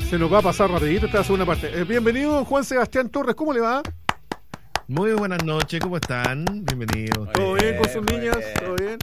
Se nos va a pasar rapidito esta segunda parte. Bienvenido, don Juan Sebastián Torres, ¿cómo le va? Muy buenas noches, ¿cómo están? Bienvenidos. ¿Todo bien con sus niñas? ¿Todo bien?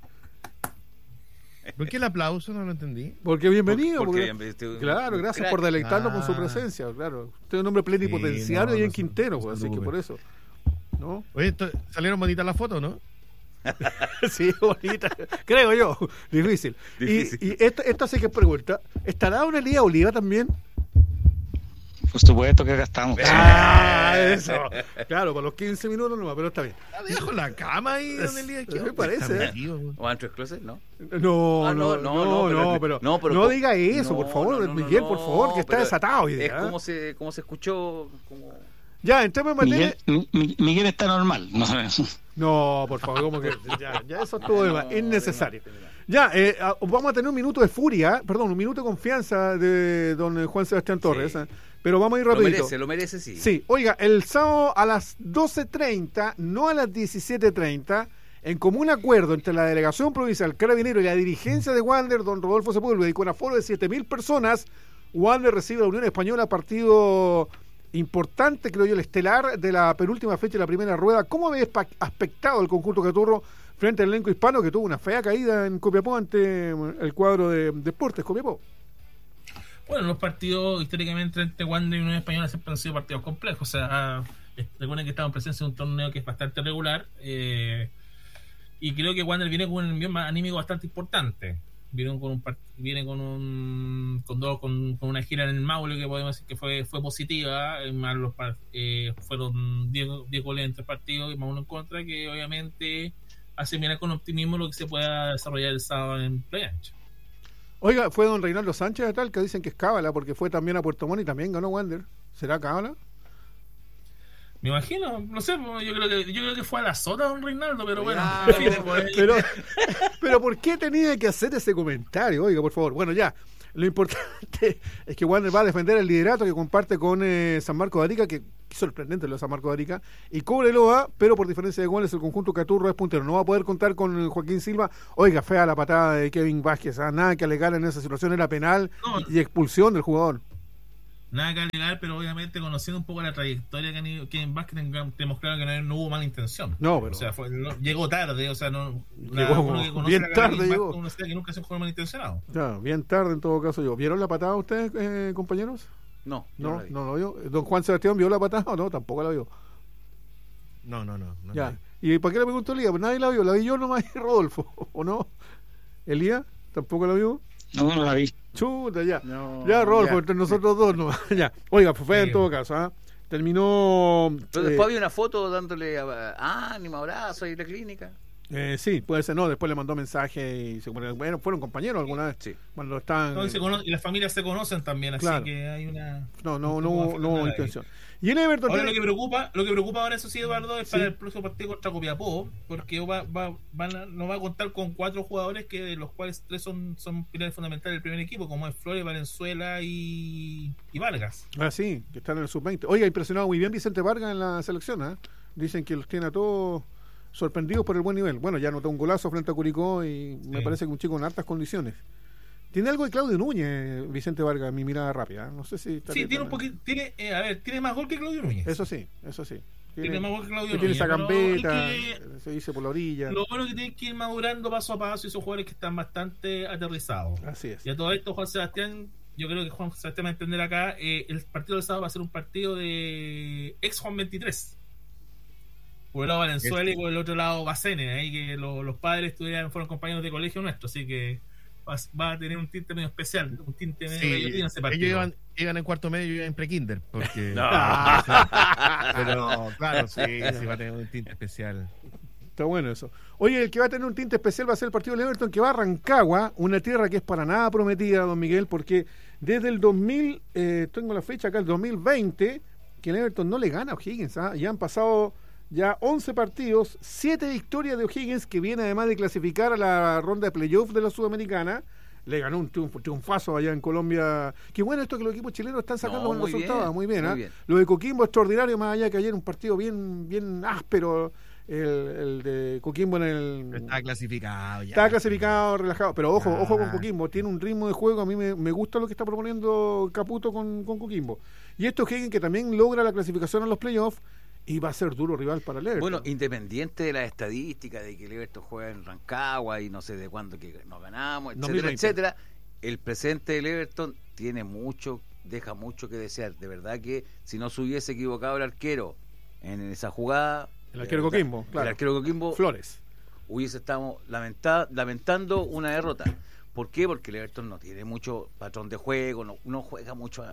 ¿Por qué el aplauso? No lo entendí. Porque bienvenido. Claro, gracias por deleitarnos con su presencia. Claro, usted es un hombre plenipotenciario y en Quintero, pues, así que por eso. ¿No? Oye, salieron bonitas las fotos, ¿no? Sí, bonita. Creo yo. Difícil. Y esto hace que pregunta: ¿estará una Elías Oliva también? Por supuesto que acá estamos. Eso. Claro, para los 15 minutos nomás, pero está bien. La dejo en la cama ahí, don Elías. Me parece. ¿O Antro Closet? ¿No? No, pero no diga eso, por favor, Miguel, por favor, que está desatado hoy día. Es como se escuchó. Ya, entremos en materia. Miguel está normal. No, por favor, como que ya eso estuvo de más. Innecesario. Ya, vamos a tener un minuto de furia, un minuto de confianza de don Juan Sebastián Torres, pero vamos a ir rapidito. Lo merece, sí. Sí, oiga, el sábado a las 12:30, no a las 17:30, en común acuerdo entre la Delegación Provincial Carabinero y la dirigencia de Wander, don Rodolfo Sepúlveda, y con aforo de 7.000 personas, Wander recibe a la Unión Española, partido importante, creo yo, el estelar de la penúltima fecha de la primera rueda. ¿Cómo habéis aspectado el conjunto Caturro frente al elenco hispano que tuvo una fea caída en Copiapó ante el cuadro de Deportes Copiapó? Bueno, los partidos históricamente entre Wander y Unión Española siempre han sido partidos complejos. O sea, recuerden que estamos en presencia de un torneo que es bastante regular, y creo que Wander viene con un envío anímico bastante importante. Viene con una gira en el Maule que podemos decir que fue positiva. Más fueron 10 goles en 3 partidos y más uno en contra, que obviamente hace mirar con optimismo lo que se pueda desarrollar el sábado en Playa Ancha. Oiga, fue don Reinaldo Sánchez de tal que dicen que es cábala porque fue también a Puerto Montt y también ganó Wander. ¿Será cábala? Me imagino, no sé, yo creo que fue a la sota don Reinaldo, pero bueno. Pero ¿por qué tenía que hacer ese comentario? Oiga, por favor. Bueno, ya, lo importante es que Wander va a defender el liderato que comparte con San Marcos de Arica, que sorprendente lo de San Marcos de Arica, y Cobreloa, pero por diferencia de goles el conjunto Caturro es puntero. No va a poder contar con Joaquín Silva. Oiga, fea la patada de Kevin Vázquez, nada que alegar en esa situación, era penal y expulsión del jugador. Nada que alegar, pero obviamente conociendo un poco la trayectoria que Kevin Vázquez, tenemos claro que no hubo mala intención. No, pero... O sea, llegó tarde, o sea, llegó bien tarde, llegó. Uno sabe que nunca se fue malintencionado. Ya, bien tarde en todo caso llegó. ¿Vieron la patada ustedes, compañeros? No lo vio. ¿Don Juan Sebastián vio la patada o no? Tampoco la vio. No. Ya. ¿Y para qué le preguntó Elías? Pues nadie la vio. La vi yo nomás y Rodolfo, ¿o no? ¿Elías? ¿Tampoco la vio? No la vi. Chuta, ya. No, ya, Rodolfo, ya. entre nosotros dos nomás. Ya. Oiga, fue en todo caso, terminó... Pero después había una foto dándole ánimo, abrazo y la clínica. Sí, puede ser, no, después le mandó mensaje y bueno, fueron compañeros alguna vez. Sí. Cuando estaban... Y las familias se conocen también, así claro. Que hay una... No hubo intención. Y en Everton... Ahora lo que preocupa ahora, eso sí, Eduardo, es para el próximo partido contra Copiapó, porque nos va a contar con 4 jugadores, que de los cuales 3 son pilares fundamentales del primer equipo, como es Flores, Valenzuela y Vargas. Sí, que están en el sub-20. Oiga, impresionado muy bien Vicente Vargas en la selección, Dicen que los tiene a todos sorprendidos por el buen nivel. Bueno, ya anotó un golazo frente a Curicó y me parece que un chico en altas condiciones. Tiene algo de Claudio Núñez, Vicente Vargas, mi mirada rápida. No sé si... Sí, tiene un poquito... tiene más gol que Claudio Núñez. Eso sí. Tiene más gol que Claudio Núñez. Tiene esa gambeta, se dice por la orilla. Lo bueno es que tiene que ir madurando paso a paso, y esos jugadores que están bastante aterrizados. Así es. Y a todo esto, Juan Sebastián, yo creo que Juan Sebastián va a entender acá, el partido del sábado va a ser un partido de ex Juan 23. Por el lado Valenzuela y por el otro lado Bacene, ahí que los padres fueron compañeros de colegio nuestro, así que va a tener un tinte medio especial, un tinte medio en ese partido. Ellos iban en cuarto medio y yo en prekinder, porque pero claro, sí, va a tener un tinte especial. Está bueno eso. Oye, el que va a tener un tinte especial va a ser el partido de Everton, que va a Rancagua, una tierra que es para nada prometida, don Miguel, porque desde el 2000, tengo la fecha acá, el 2020, que el Everton no le gana a O'Higgins, ya han pasado ya 11 partidos, 7 victorias de O'Higgins, que viene además de clasificar a la ronda de playoff de la Sudamericana. Le ganó un triunfazo allá en Colombia. Qué bueno esto que los equipos chilenos están sacando buenos resultados. Muy bien. Lo de Coquimbo extraordinario, más allá que ayer un partido bien áspero. el de Coquimbo en el... Está clasificado ya. Está clasificado, relajado, pero ojo Ah. con Coquimbo, tiene un ritmo de juego, a mí me gusta lo que está proponiendo Caputo con Coquimbo. Y esto es que también logra la clasificación a los playoffs y va a ser duro rival para el Everton. Bueno, independiente de las estadísticas de que el Everton juega en Rancagua y no sé de cuándo que nos ganamos, etcétera, 2020. etcétera, el presente del Everton deja mucho que desear. De verdad que si no se hubiese equivocado el arquero en esa jugada, El arquero Coquimbo, claro. el arquero Coquimbo Flores. hubiese estado lamentando una derrota. ¿Por qué? Porque el Everton no tiene mucho patrón de juego, no juega mucho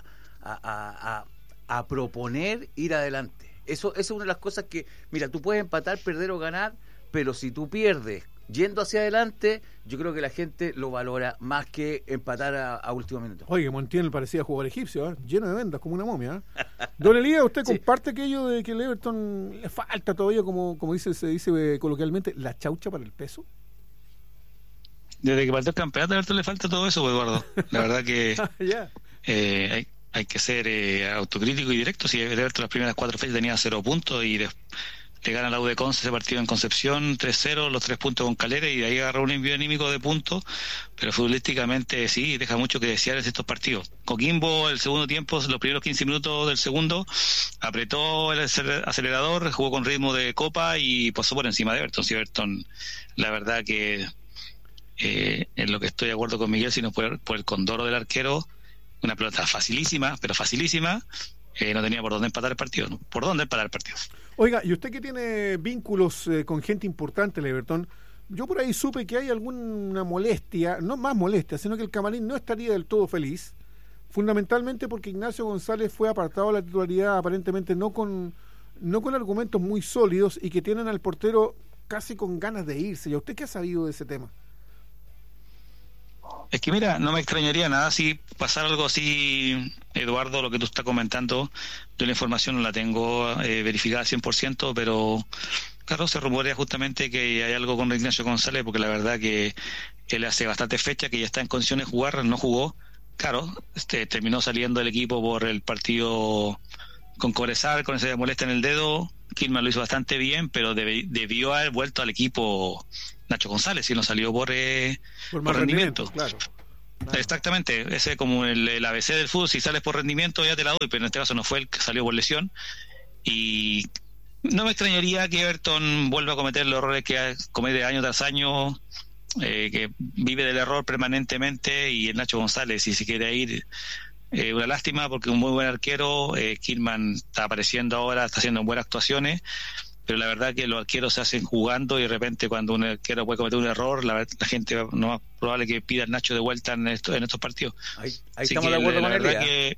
a proponer ir adelante. Eso es una de las cosas que, mira, tú puedes empatar, perder o ganar, pero si tú pierdes yendo hacia adelante, yo creo que la gente lo valora más que empatar a último minuto. Oye, Montiel parecía jugador egipcio, lleno de vendas, como una momia. Don Elías, ¿usted Sí. comparte aquello de que el Everton le falta todavía, como se dice coloquialmente, la chaucha para el peso? Desde que partió el campeonato, a Everton le falta todo eso, pues, Eduardo. La verdad que Ya. hay que ser autocrítico y directo. Si el Everton las primeras 4 fechas tenía 0 puntos y le gana la U de Conce ese partido en Concepción 3-0, los 3 puntos con Calera, y de ahí agarró un envío anímico de puntos, pero futbolísticamente sí, deja mucho que desear en estos partidos. Coquimbo, el segundo tiempo, los primeros 15 minutos del segundo, apretó el acelerador, jugó con ritmo de copa y pasó por encima de Everton. Si Everton, la verdad que en lo que estoy de acuerdo con Miguel, sino por el condoro del arquero, una pelota facilísima, pero facilísima, no tenía por dónde empatar el partido, ¿no? Por dónde empatar el partido. Oiga, y usted que tiene vínculos con gente importante en el Everton, yo por ahí supe que hay alguna molestia, no más molestia, sino que el camarín no estaría del todo feliz, fundamentalmente porque Ignacio González fue apartado de la titularidad, aparentemente no con argumentos muy sólidos, y que tienen al portero casi con ganas de irse. ¿Y a usted qué ha sabido de ese tema? Es que mira, no me extrañaría nada si pasara algo así, Eduardo, lo que tú estás comentando. Yo la información no la tengo verificada 100%, pero claro, se rumorea justamente que hay algo con Ignacio González, porque la verdad que él hace bastante fecha que ya está en condiciones de jugar, no jugó. Claro, terminó saliendo del equipo por el partido con Cobresal, con esa molestia en el dedo. Kilman lo hizo bastante bien, pero debió haber vuelto al equipo Nacho González, y no salió por Más rendimiento. Claro. Exactamente, ese es como el ABC del fútbol. Si sales por rendimiento ya te la doy, pero en este caso no fue el que salió por lesión. Y no me extrañaría que Everton vuelva a cometer los errores que comete año tras año, que vive del error permanentemente. Y el Nacho González, si se quiere ir, una lástima, porque un muy buen arquero. Kilman está apareciendo ahora, está haciendo buenas actuaciones, pero la verdad que los arqueros se hacen jugando, y de repente cuando un arquero puede cometer un error, la gente no más probable que pida al Nacho de vuelta en estos partidos. Ahí Así estamos que de acuerdo la con él. verdad que...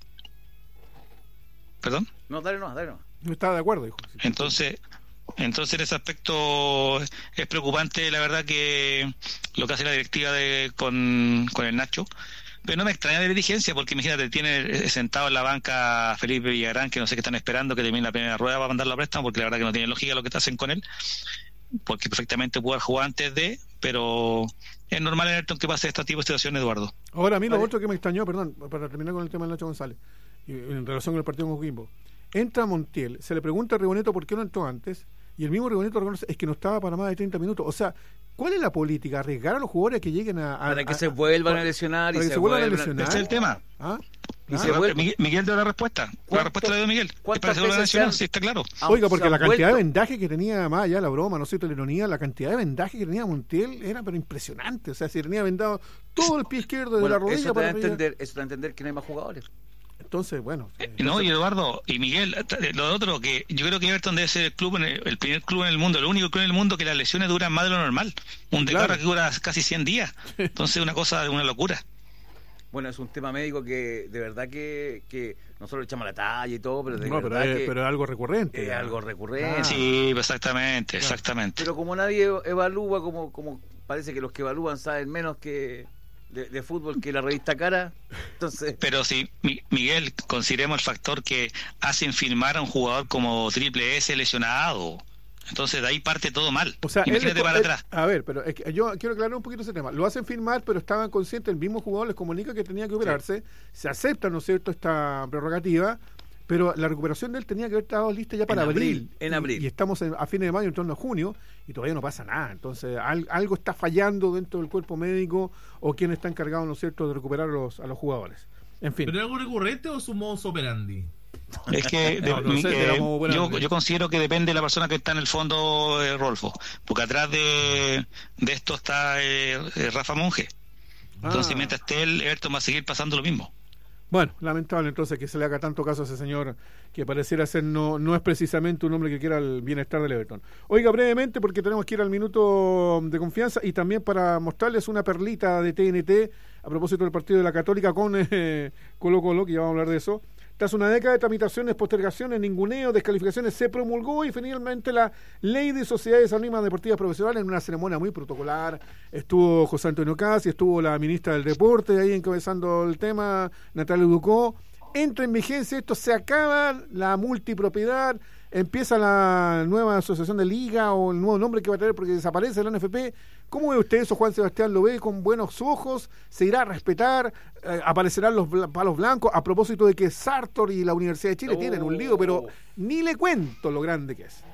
¿Perdón? No, dale no. No estaba de acuerdo, dijo. Entonces en ese aspecto es preocupante, la verdad, que lo que hace la directiva con el Nacho. Pero no me extraña de dirigencia, porque imagínate, tiene sentado en la banca a Felipe Villagrán, que no sé qué están esperando que termine la primera rueda para mandarlo a préstamo, porque la verdad que no tiene lógica lo que hacen con él, porque perfectamente pudo haber jugado antes pero es normal en Everton que pase este tipo de situaciones, Eduardo. Ahora, a mí lo Vale. otro que me extrañó, perdón, para terminar con el tema de Nacho González, en relación con el partido con Coquimbo, entra Montiel, se le pregunta a Riboneto por qué no entró antes, y el mismo Riboneto reconoce es que no estaba para más de 30 minutos. O sea, ¿cuál es la política? ¿Arriesgar a los jugadores que lleguen Para que se vuelvan a lesionar para y que se vuelvan a vuelvan lesionar. Ese es el tema. ¿Ah? Y ¿Ah? se vuelve- Miguel dio la respuesta. La respuesta la dio Miguel. Es para ¿Cuántas que se vuelvan a veces lesionar, se han- sí, está claro. Oiga, porque se la han cantidad de vuelto- vendaje que tenía, más allá de la broma, no sé, la ironía, la cantidad de vendaje que tenía Montiel era pero impresionante. O sea, si tenía vendado todo el pie izquierdo de Bueno, la rodilla eso te para da a arriba. entender que no hay más jugadores. Entonces, bueno. No, y Eduardo y Miguel, lo otro, que yo creo que Everton debe ser el primer club en el mundo, el único club en el mundo que las lesiones duran más de lo normal. Un desgarro Claro. que dura casi 100 días. Entonces, una locura. Bueno, es un tema médico que de verdad que nosotros le echamos la talla y todo, pero de No, pero verdad es, que pero es algo recurrente. es algo recurrente. Ah. Sí, exactamente. Pero como nadie evalúa, como parece que los que evalúan saben menos que de fútbol que la revista Cara, entonces... Pero si, Miguel, consideremos el factor que hacen firmar a un jugador como Triple S lesionado. Entonces, de ahí parte todo mal. O sea, Imagínate para atrás. A ver, pero es que yo quiero aclarar un poquito ese tema. Lo hacen firmar, pero estaban conscientes, el mismo jugador les comunica que tenía que operarse, se acepta, ¿no es cierto?, esta prerrogativa, pero la recuperación de él tenía que haber estado lista ya para abril. En abril. Y estamos a fines de mayo, en torno a junio, y todavía no pasa nada. Entonces, algo está fallando dentro del cuerpo médico o quien está encargado, ¿no es cierto?, de recuperar a los jugadores. En fin. ¿Pero es algo recurrente o su modus operandi? Es que yo considero que depende de la persona que está en el fondo, Rolfo, porque atrás de esto está Rafa Monge. Entonces, mientras esté él, Everton va a seguir pasando lo mismo. Bueno, lamentable entonces que se le haga tanto caso a ese señor que pareciera ser no es precisamente un hombre que quiera el bienestar del Everton. Oiga, brevemente, porque tenemos que ir al minuto de confianza y también para mostrarles una perlita de TNT a propósito del partido de la Católica con Colo-Colo, que ya vamos a hablar de eso. Tras una década de tramitaciones, postergaciones, ninguneo, descalificaciones, se promulgó y finalmente la Ley de Sociedades Anónimas Deportivas Profesionales en una ceremonia muy protocolar. Estuvo José Antonio Casi, estuvo la ministra del Deporte ahí encabezando el tema, Natalia Ducó. Entra en vigencia esto, se acaba la multipropiedad, empieza la nueva asociación de liga o el nuevo nombre que va a tener porque desaparece la NFP. ¿Cómo ve usted eso, Juan Sebastián? ¿Lo ve con buenos ojos? ¿Se irá a respetar? ¿Aparecerán los palos blancos? A propósito de que Sartor y la Universidad de Chile tienen un lío, pero ni le cuento lo grande que es.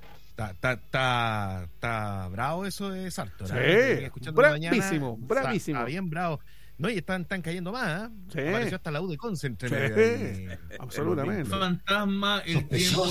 Está bravo eso de Sartor. Sí, bravísimo. Está bien bravo. No, y están cayendo más, ¿eh? Sí. Apareció hasta la U de Conce entre medio. Absolutamente. Fantasma, el tiempo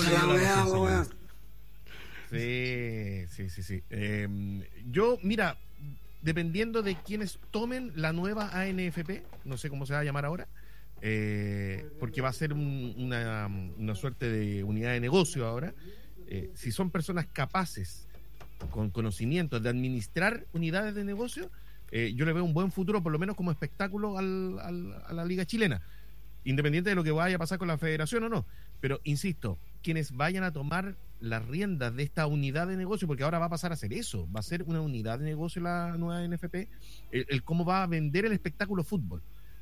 le Sí. Yo, mira, dependiendo de quienes tomen la nueva ANFP, no sé cómo se va a llamar ahora, porque va a ser una suerte de unidad de negocio ahora, si son personas capaces, con conocimientos de administrar unidades de negocio, yo le veo un buen futuro, por lo menos como espectáculo a la Liga Chilena, independiente de lo que vaya a pasar con la federación o no. Pero, insisto, quienes vayan a tomar las riendas de esta unidad de negocio, porque ahora va a pasar a ser eso, va a ser una unidad de negocio la nueva NFP, el cómo va a vender el espectáculo fútbol.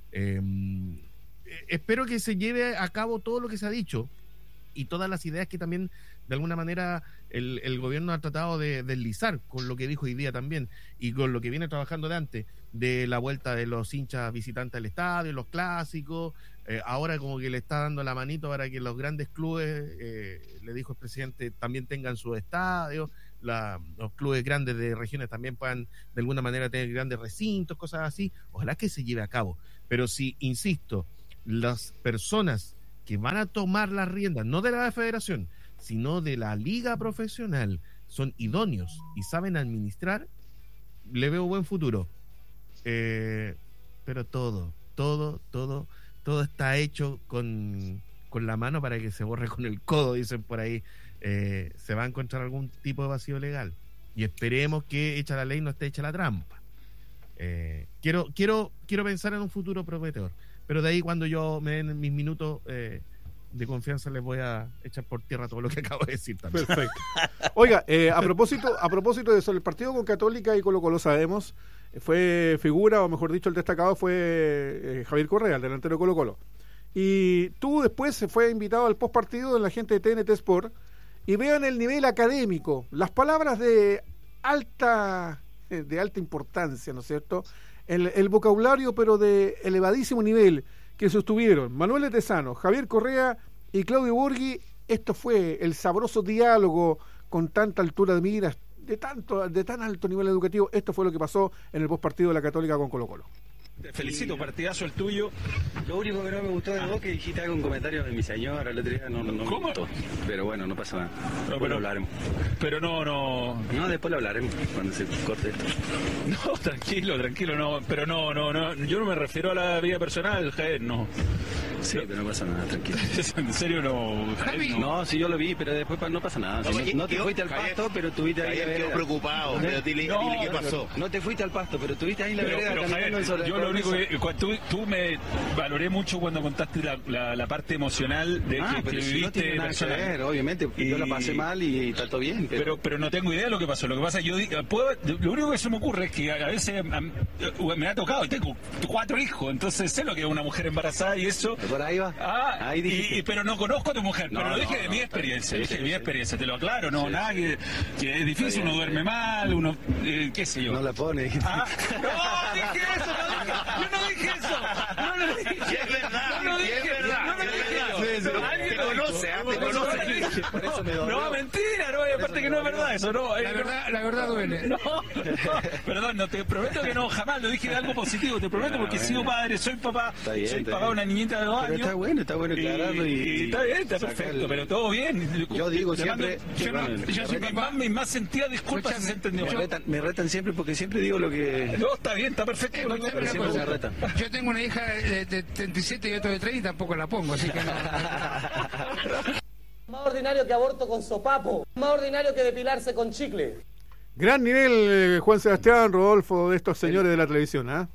Espero que se lleve a cabo todo lo que se ha dicho y todas las ideas que también de alguna manera el gobierno ha tratado de deslizar con lo que dijo hoy día también y con lo que viene trabajando de antes, de la vuelta de los hinchas visitantes al estadio, los clásicos, ahora como que le está dando la manito para que los grandes clubes, le dijo el presidente, también tengan su estadio, los clubes grandes de regiones también puedan de alguna manera tener grandes recintos, cosas así. Ojalá que se lleve a cabo, pero si, insisto, las personas que van a tomar las riendas, no de la federación, sino de la liga profesional, son idóneos y saben administrar, le veo buen futuro. Pero todo está hecho con la mano para que se borre con el codo, dicen por ahí. Se va a encontrar algún tipo de vacío legal y esperemos que hecha la ley no esté hecha la trampa. Quiero pensar en un futuro prometedor, pero de ahí cuando yo me den mis minutos de confianza les voy a echar por tierra todo lo que acabo de decir también. Perfecto. Oiga, a propósito de eso, el partido con Católica y Colo-Colo sabemos, fue figura, o mejor dicho, el destacado fue Javier Correa, el delantero de Colo-Colo. Y tú después fue invitado al postpartido de la gente de TNT Sport y vean el nivel académico, las palabras de alta importancia, ¿no es cierto? El vocabulario, pero de elevadísimo nivel que sostuvieron Manuel Tesano, Javier Correa y Claudio Borghi. Esto fue el sabroso diálogo con tanta altura de miras, de tan alto nivel educativo. Esto fue lo que pasó en el postpartido de la Católica con Colo-Colo. Te felicito, partidazo el tuyo. Lo único que no me gustó de vos que dijiste algo en comentarios de mi señora el otro día, no me gustó. Pero bueno, no pasa nada. Después lo hablaremos. Pero no. No, después lo hablaremos cuando se corte esto. No, tranquilo, no. Pero no. Yo no me refiero a la vida personal, Javier, no. Sí, pero no pasa nada, tranquilo. ¿En serio no? Javier, no, sí yo lo vi, pero después no pasa nada. No te fuiste al pasto, pero tuviste ahí la vereda. Preocupado, pero dile qué pasó. No te fuiste al pasto, pero tuviste ahí la vereda caminando en sobre. Yo lo único que tú me valoré mucho cuando contaste la parte emocional de que viviste personal. Obviamente, yo la pasé mal y está todo bien. Pero no tengo idea de lo que pasó. Lo que pasa es que lo único que se me ocurre es que a veces me ha tocado, tengo 4 hijos, entonces sé lo que es una mujer embarazada y eso. Por ahí va. Pero no conozco a tu mujer, pero lo dije de mi experiencia, te lo aclaro, nada que es difícil, uno duerme mal, uno, qué sé yo. No la pone. No dije eso, yo no dije eso. No lo dije. Es verdad. No lo dije. Por eso me dolió. No, mentira, no, aparte que no es verdad eso, no. La verdad duele. No, perdón, no, te prometo que no, jamás lo dije de algo positivo, te prometo, porque he sido padre, soy papá, soy papá de una niñita de 2 años. Pero está bueno aclararlo y está bien, está perfecto, pero todo bien. Yo digo siempre, Yo soy papá. Mi más sentida disculpa si se entendió. me retan siempre porque siempre digo lo que... No, está bien, está perfecto. Pero siempre me retan. Yo tengo una hija de 37 y otro de 30 y tampoco la pongo, así que no. Más ordinario que aborto con sopapo. Más ordinario que depilarse con chicle. Gran nivel, Juan Sebastián, Rodolfo, de estos señores de la televisión, ¿ah?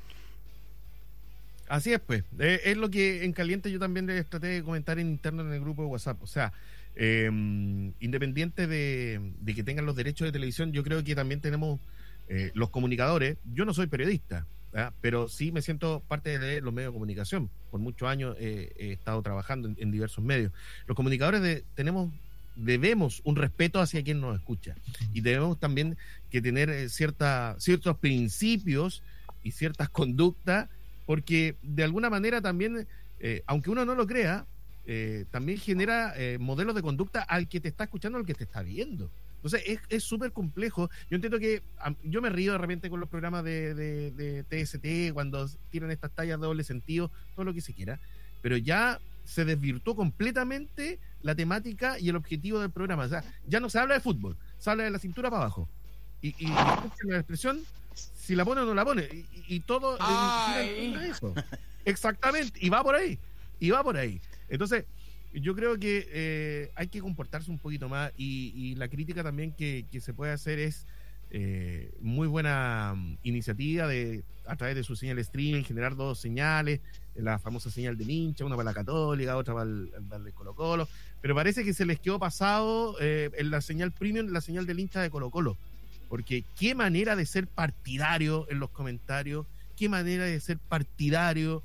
Así es, pues. Es lo que en caliente yo también les traté de comentar en interno en el grupo de WhatsApp. O sea, independiente de que tengan los derechos de televisión, yo creo que también tenemos los comunicadores. Yo no soy periodista, ¿verdad? Pero sí me siento parte de los medios de comunicación. Por muchos años he estado trabajando en diversos medios. Los comunicadores debemos un respeto hacia quien nos escucha, y debemos también que tener ciertos principios y ciertas conductas, porque de alguna manera también, aunque uno no lo crea, también genera modelos de conducta al que te está escuchando, al que te está viendo. Entonces es súper complejo. Yo entiendo que yo me río de repente con los programas de TST cuando tiran estas tallas de doble sentido, todo lo que se quiera, pero ya se desvirtuó completamente la temática y el objetivo del programa. O sea, ya no se habla de fútbol, se habla de la cintura para abajo. Y la expresión, si la pone o no la pone, y todo eso. Exactamente, y va por ahí. Entonces, yo creo que hay que comportarse un poquito más, y la crítica también que se puede hacer es muy buena iniciativa a través de su señal streaming, generar 2 señales, la famosa señal del hincha, una para la Católica, otra para el Colo-Colo, pero parece que se les quedó pasado en la señal premium, la señal del hincha de Colo-Colo, porque qué manera de ser partidario en los comentarios, qué manera de ser partidario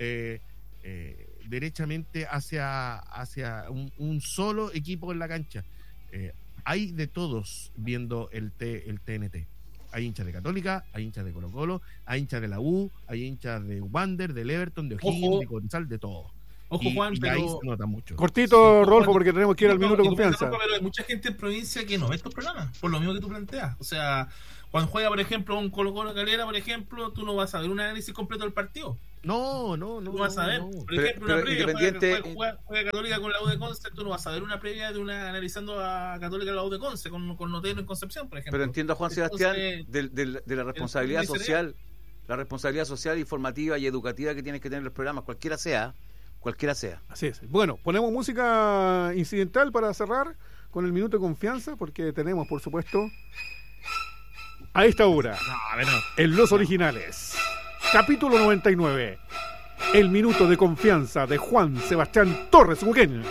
derechamente hacia un solo equipo en la cancha. Hay de todos viendo el TNT. Hay hinchas de Católica, hay hinchas de Colo-Colo, hay hinchas de la U, hay hinchas de Wander, del Everton, de O'Higgins, de Cobresal, de todo. Ojo, Juan, pero ahí se nota mucho. Cortito, Rodolfo, porque tenemos que ir al minuto de confianza. Pero hay mucha gente en provincia que no ve estos programas, por lo mismo que tú planteas. O sea, cuando juega, por ejemplo, un Colo-Colo Calera, por ejemplo, tú no vas a ver un análisis completo del partido. No vas a ver. No. Por ejemplo, una previa, Independiente... juega Católica con la U de Conce, tú no vas a ver una previa de analizando a Católica y la U de Conce con Notero en Concepción, por ejemplo. Pero entiendo a Juan Sebastián de la responsabilidad social, la responsabilidad social, informativa y educativa que tienes que tener los programas, cualquiera sea. Así es. Bueno, ponemos música incidental para cerrar con el minuto de confianza, porque tenemos, por supuesto, a esta hora, en Los Originales, capítulo 99, el minuto de confianza de Juan Sebastián Torres Uquén.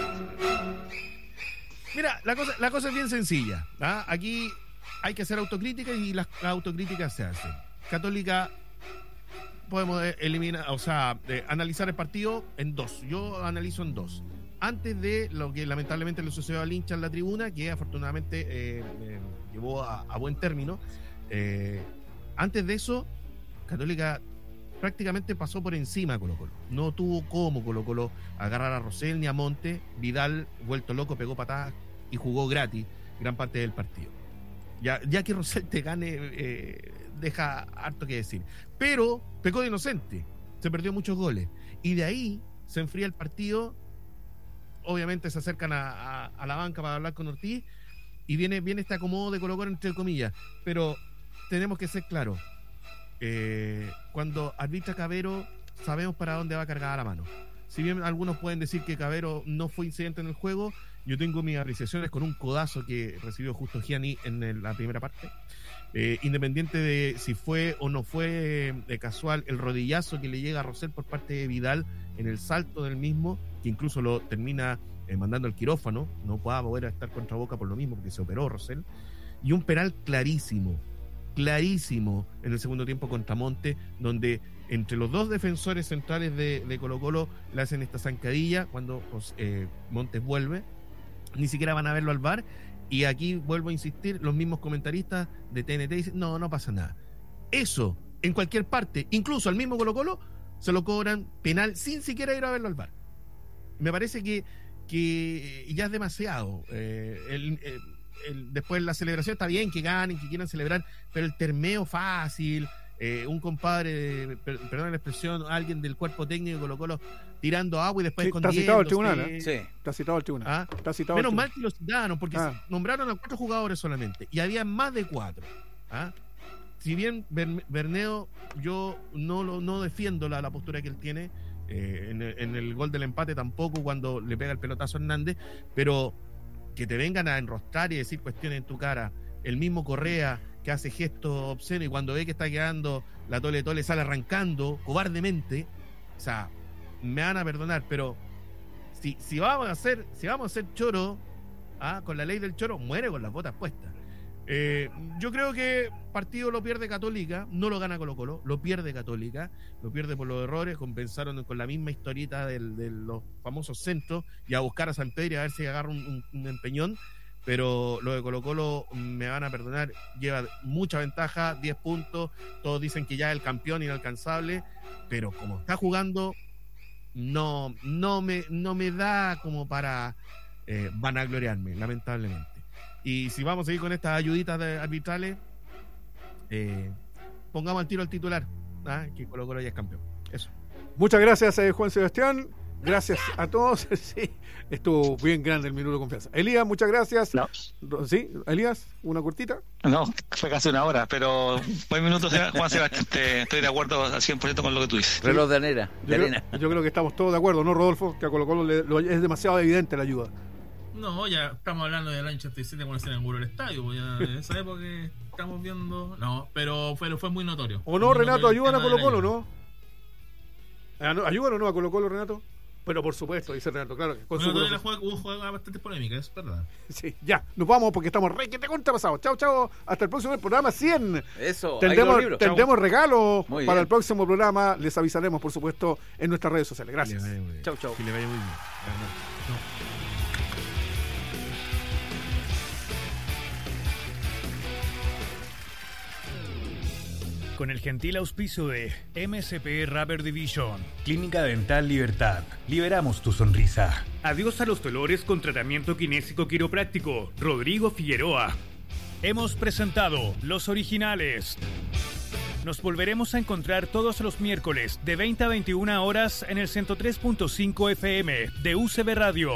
Mira, la cosa es bien sencilla, ¿ah? Aquí hay que hacer autocrítica, y las autocríticas se hacen. Católica, podemos eliminar, analizar el partido en 2. Yo analizo en 2. Antes de lo que lamentablemente le sucedió al hincha en la tribuna, que afortunadamente llevó a buen término. Antes de eso, Católica prácticamente pasó por encima a Colo-Colo. No tuvo cómo Colo-Colo agarrar a Rosell ni a Monte. Vidal, vuelto loco, pegó patadas y jugó gratis gran parte del partido. Ya que Rosell te gane, deja harto que decir. Pero pecó de inocente, se perdió muchos goles. Y de ahí se enfría el partido. Obviamente se acercan a la banca para hablar con Ortiz, y viene este acomodo de Colo-Colo entre comillas. Pero tenemos que ser claros. Cuando arbitra Cavero, sabemos para dónde va cargada la mano. Si bien algunos pueden decir que Cavero no fue incidente en el juego, yo tengo mis apreciaciones con un codazo que recibió Justo Gianni en la primera parte. Independiente de si fue o no fue casual el rodillazo que le llega a Rosell por parte de Vidal en el salto del mismo, que incluso lo termina mandando al quirófano, no pueda volver a estar contra Boca por lo mismo, porque se operó Rosell. Y un penal clarísimo en el segundo tiempo contra Monte, donde entre los 2 defensores centrales de Colo-Colo le hacen esta zancadilla cuando Montes vuelve. Ni siquiera van a verlo al VAR, y aquí vuelvo a insistir, los mismos comentaristas de TNT dicen, no pasa nada. Eso, en cualquier parte, incluso al mismo Colo-Colo, se lo cobran penal sin siquiera ir a verlo al VAR. Me parece que que ya es demasiado. Después la celebración está bien, que ganen, que quieran celebrar, pero el termeo fácil, un compadre, perdón la expresión, alguien del cuerpo técnico de Colo-Colo tirando agua y después está citado al tribunal, ¿eh? Sí. Está citado al tribunal. ¿Ah? Está citado Menos al mal que lo citaron, porque nombraron a 4 jugadores solamente, y había más de 4. ¿Ah? Si bien Berneo, yo no defiendo la postura que él tiene, en el gol del empate tampoco, cuando le pega el pelotazo a Hernández, pero que te vengan a enrostrar y decir cuestiones en tu cara, el mismo Correa que hace gestos obscenos y cuando ve que está quedando la tole sale arrancando cobardemente, o sea, me van a perdonar, pero si vamos a hacer choro, con la ley del choro, muere con las botas puestas. Yo creo que partido lo pierde Católica, no lo gana Colo-Colo, lo pierde Católica, lo pierde por los errores, compensaron con la misma historieta de los famosos centros y a buscar a San Pedro y a ver si agarra un empeñón, pero lo de Colo-Colo, me van a perdonar, lleva mucha ventaja, 10 puntos, todos dicen que ya es el campeón inalcanzable, pero como está jugando no me da como para vanagloriarme, lamentablemente. Y si vamos a seguir con estas ayuditas arbitrales, pongamos al tiro al titular, que Colo-Colo ya es campeón. Eso. Muchas gracias, Juan Sebastián. Gracias a todos. Sí, estuvo bien grande el minuto de confianza. Elías, muchas gracias. No. ¿Sí? Elías, una cortita. No, fue casi una hora, pero buen minuto, Juan Sebastián. Estoy de acuerdo al 100% con lo que tú dices. Reloj de arena. Yo creo que estamos todos de acuerdo, ¿no, Rodolfo? Que a Colo-Colo es demasiado evidente la ayuda. No, ya estamos hablando del año 87 cuando se inauguró el estadio, pues ya en esa época que estamos viendo. No, pero fue muy notorio. ¿O no, Renato? ¿Ayudan a Colo-Colo, no? ¿Ayudan o no a Colo-Colo, Renato? Pero por supuesto, dice Renato, claro. Hubo jugadas bastante polémicas, es verdad. Sí, ya, nos vamos porque estamos re que te contrapasados. Chao, hasta el próximo programa 100. Eso, tendremos regalos para el próximo programa. Les avisaremos, por supuesto, en nuestras redes sociales. Gracias. Chau. Que le vaya muy bien. Con el gentil auspicio de MSP Rubber Division, Clínica Dental Libertad, liberamos tu sonrisa. Adiós a los dolores con tratamiento kinésico quiropráctico, Rodrigo Figueroa. Hemos presentado Los Originales. Nos volveremos a encontrar todos los miércoles de 20 a 21 horas en el 103.5 FM de UCB Radio.